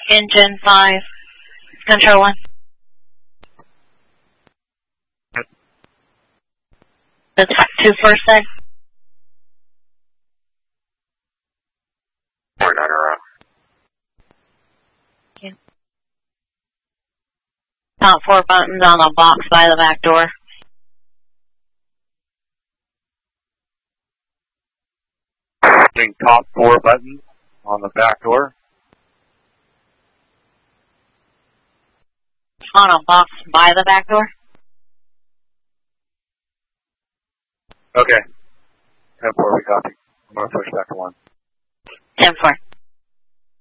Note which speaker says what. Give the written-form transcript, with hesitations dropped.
Speaker 1: Engine 5, Control 1. That's 2 first side.
Speaker 2: 49 around.
Speaker 1: Okay. Top 4 buttons on the box by the back door.
Speaker 2: Hitting top 4 buttons on the back door.
Speaker 1: On a box by the back door.
Speaker 2: Okay. 10-4, we copy. I'm going to push back to 1.
Speaker 1: 10-4.